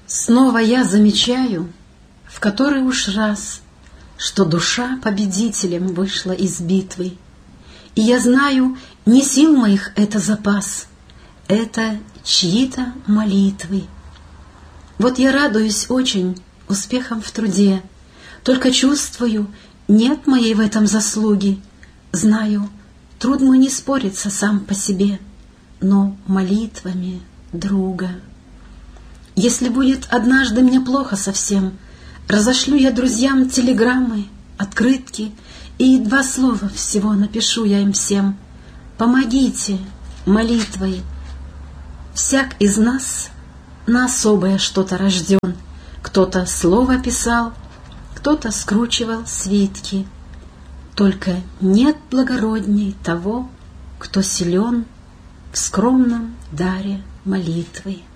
Снова я замечаю, в который уж раз, что душа победителем вышла из битвы. И я знаю, не сил моих это запас, это чьи-то молитвы. Вот я радуюсь очень успехам в труде, только чувствую, нет моей в этом заслуги. Знаю, труд мой не спорится сам по себе, но молитвами друга. Если будет однажды мне плохо совсем, разошлю я друзьям телеграммы, открытки, и 2 слова всего напишу я им всем. Помогите молитвой. Всяк из нас на особое что-то рожден. Кто-то слово писал, кто-то скручивал свитки. Только нет благородней того, кто силен в скромном даре молитвы.